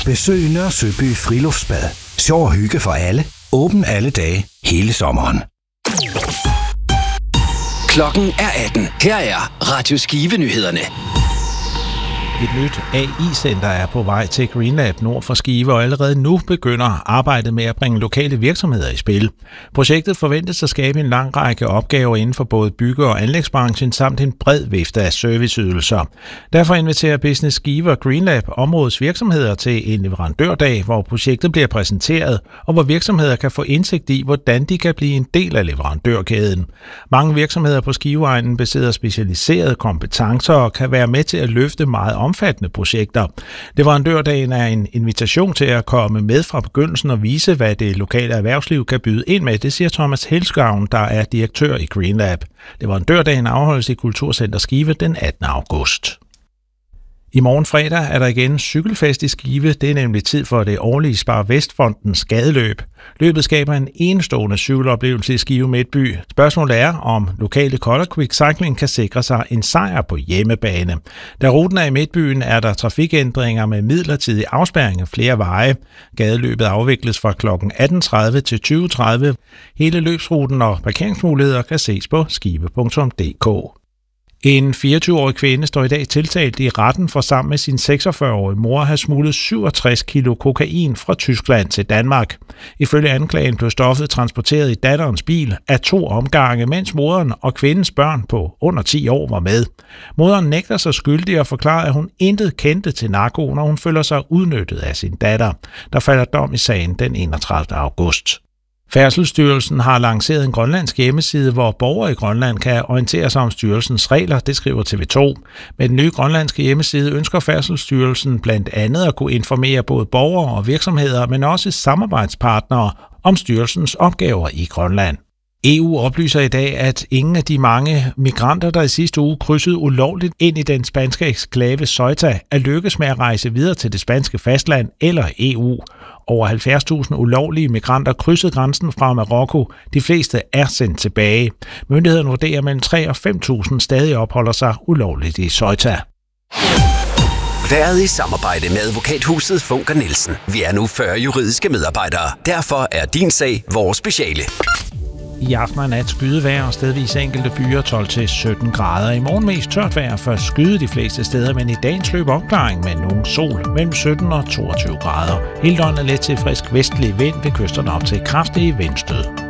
Besøg Nørre Søby Friluftsbad. Sjov og hygge for alle. Åben alle dage, hele sommeren. Klokken er 18. Her er Radio Skive-nyhederne. Et nyt AI-center er på vej til GreenLab nord for Skive, og allerede nu begynder arbejdet med at bringe lokale virksomheder i spil. Projektet forventes at skabe en lang række opgaver inden for både bygge- og anlægsbranchen samt en bred vifte af serviceydelser. Derfor inviterer Business Skive og GreenLab områdets virksomheder til en leverandørdag, hvor projektet bliver præsenteret, og hvor virksomheder kan få indsigt i, hvordan de kan blive en del af leverandørkæden. Mange virksomheder på Skiveegnen besidder specialiserede kompetencer og kan være med til at løfte meget omfattende projekter. Leverandørdagen er en invitation til at komme med fra begyndelsen og vise, hvad det lokale erhvervsliv kan byde ind med, det siger Thomas Helskavn, der er direktør i GreenLab. Leverandørdagen afholdes i Kulturcenter Skive den 18. august. I morgen fredag er der igen cykelfest i Skive. Det er nemlig tid for det årlige Spar Vestfondens gadeløb. Løbet skaber en enestående cykeloplevelse i Skive Midtby. Spørgsmålet er, om lokale Color Quick Cycling kan sikre sig en sejr på hjemmebane. Da ruten er i Midtbyen, er der trafikændringer med midlertidig afspærring af flere veje. Gadeløbet afvikles fra kl. 18.30 til 20.30. Hele løbsruten og parkeringsmuligheder kan ses på skive.dk. En 24-årig kvinde står i dag tiltalt i retten for sammen med sin 46-årige mor at have smuglet 67 kilo kokain fra Tyskland til Danmark. Ifølge anklagen blev stoffet transporteret i datterens bil af 2 omgange, mens moderen og kvindens børn på under 10 år var med. Moderen nægter sig skyldig og forklarer, at hun intet kendte til narkoen, og hun føler sig udnyttet af sin datter. Der falder dom i sagen den 31. august. Færdselsstyrelsen har lanceret en grønlandsk hjemmeside, hvor borgere i Grønland kan orientere sig om styrelsens regler, det skriver TV2. Med den nye grønlandske hjemmeside ønsker Færdselsstyrelsen blandt andet at kunne informere både borgere og virksomheder, men også samarbejdspartnere om styrelsens opgaver i Grønland. EU oplyser i dag, at ingen af de mange migranter, der i sidste uge krydsede ulovligt ind i den spanske eksklave Ceuta, er lykkes med at rejse videre til det spanske fastland eller EU. Over 70.000 ulovlige migranter krydsede grænsen fra Marokko. De fleste er sendt tilbage. Myndighederne vurderer, at mellem 3 og 5.000 stadig opholder sig ulovligt i Ceuta. Været i samarbejde med advokathuset Funker Nielsen. Vi er nu 40 juridiske medarbejdere. Derfor er din sag vores speciale. I aften og nat skydevejr og stedvis enkelte byer 12-17 grader. I morgen mest tørt vejr for skyde de fleste steder, men i dagens løb opklaring med nogen sol mellem 17 og 22 grader. Hele døgnet let til frisk vestlig vind ved kysterne op til kraftige vindstød.